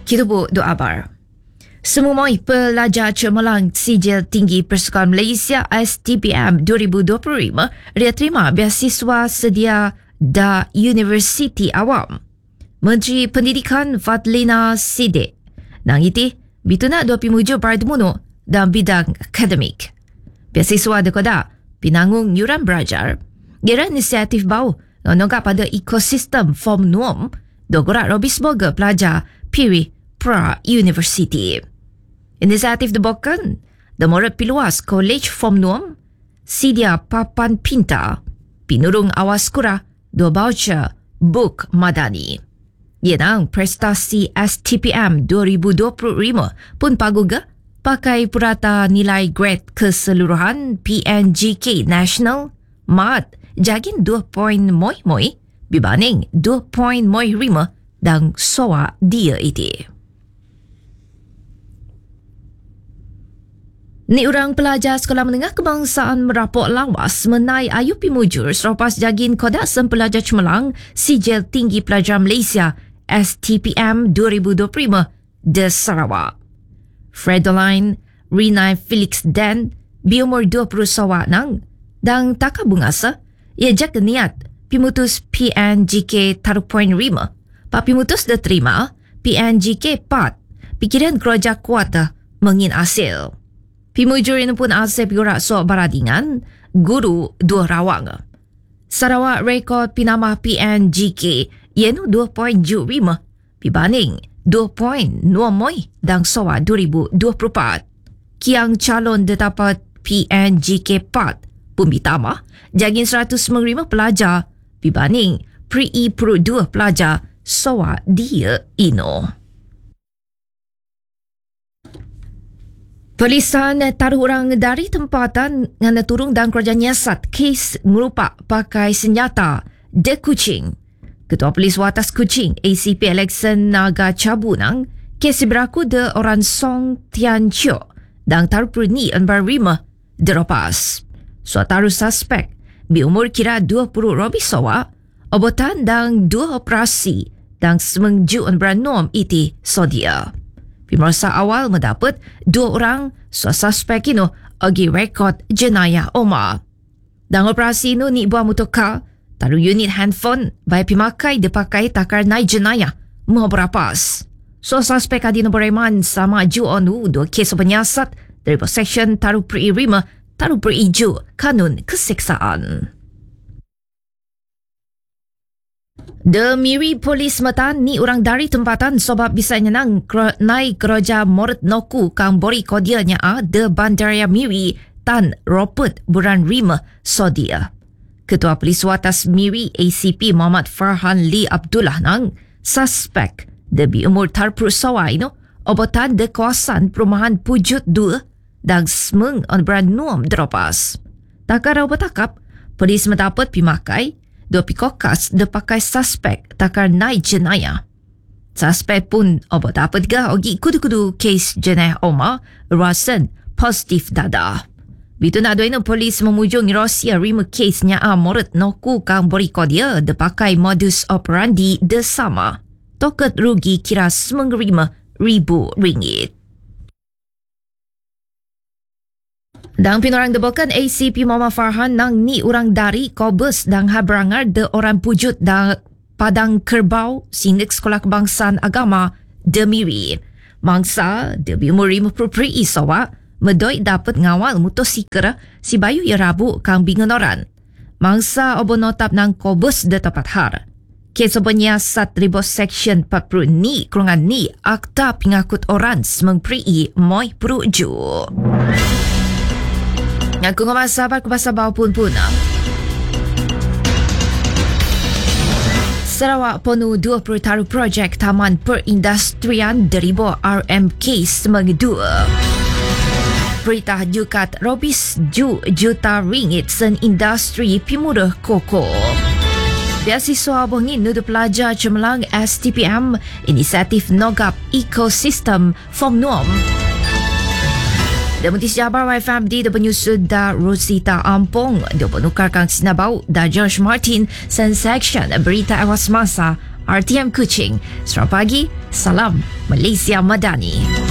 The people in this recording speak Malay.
Kita doa bar. Semua pelajar cemerlang sijil tinggi Persekutuan Malaysia STPM 2025 dia terima beasiswa sedia da Universiti Awam. Menteri Pendidikan Fadlina Siddiq nang iti bituna dua pimuju berdemuno dalam bidang akademik. Beasiswa dekoda pinanggung yuran belajar kira inisiatif bau nongak pada ekosistem Form Nuam dogorak Robisburger pelajar Piri Pra University. Inisiatif dibawakan Demorot Piluas College Form Nuam sedia papan pintar pinurung awas kura dua voucher book madani. Yenang prestasi STPM 2025 pun paguga pakai purata nilai grade keseluruhan PNGK National mat jagin 2 poin moi dibanding 2 poin moi rima dan soa dia iti. Ni orang pelajar sekolah menengah kebangsaan merapok lawas menai ayu pimujur selepas jagin kodak sempelajar cemerlang sijil tinggi pelajar Malaysia STPM 2025 de Sarawak. Fredoline Rina Felix Dan berumur 20 sawak nang dan taka bungasa ia jak niat pimutus PNGK taruh poin rima pa pimutus dah terima PNGK 4 pikiran keroja kuat mengin hasil. Pimujur ini pun asep yurak sok baradingan guru dua rawang. Sarawak rekod pinamah PNGK ienu 2.5 dibanding 2.0 dan soa 2024. Kiang calon dapat PNGK 4 pun ditambah jagin 105 pelajar dibanding Pre-E Pro 2 pelajar soa dia ino. Polisan taruh orang dari tempatan ngana turung dan kerja nyiasat kes merupak pakai senjata de Kuching. Ketua Polis Watas Kuching ACP Alexan Naga Cabunang kes berlaku de orang Song Tian Chio dan taruh perni anbar rima deropas. Suataru suspek berumur kira 20 robi sawa obotan dan 2 operasi dan semengju anbar nom iti sodia. Pemeriksa awal mendapat 2 orang suspek ini agi rekod jenayah Omar. Dan operasi ini ni buah mutoka taruh unit handphone baik pimakai dipakai takar naik jenayah mau berapas. Suspek adi nombor reman sama ju onu 2 kes penyiasat dari section taruh peririma taruh periju kanun keseksaan. Demiri polis metan ni orang dari tempatan sebab bisa nyenang naik keroja Morat Noku kang bori kodianya de Bandaraya Miri Tan Robert Buran Rima Sodia. Ketua Polis Watas Miri ACP Muhammad Farhan Lee Abdullah nang suspek de berumur 30 sawa ino obotan de kawasan perumahan Pujut 2 dan semeng on Buran Nuam dropas. Takar obotakap polis mendapat pimakai 2 pikokas dipakai suspek takar naik jenayah. Suspek pun obat dapat ga ogi kudu-kudu kes jenayah Omar rasan positif dada. Bitu nak doina polis memujung rahsia rima kesnya Morat Noku kang bori kodia dipakai modus operandi desama. Toket rugi kira RM5,000. Dan pinorang debakan ACP Muhammad Farhan nang ni orang dari Kobus dan Habrangar de orang Pujut dan Padang Kerbau sinik Sekolah Kebangsaan Agama Demiri. Mangsa de berumur 50 sawa medoi dapat ngawal motosikal si bayu ya rabu kang bingonoran. Mangsa obo notap nang Kobus de tepat har. Kes penyiasat ribos section 40 ni kurungan ni akta pengakut orang semengpri moi peruju. Aku ngomong sahabat ke pasal bawah pun. Sarawak penuh 20 taruh projek Taman Perindustrian deribo RMK semengdua. Berita jukat robis juta ringgit sen industri pimurah koko. Beasiswa bongin nudu pelajar cemerlang STPM inisiatif nogap ekosistem Form Nuam. Deputi Jabar YFMD da penyusud da Rosita Ampong da penukarkan sinabau da George Martin sen section berita awas masa RTM Kuching. Selamat pagi, salam Malaysia Madani.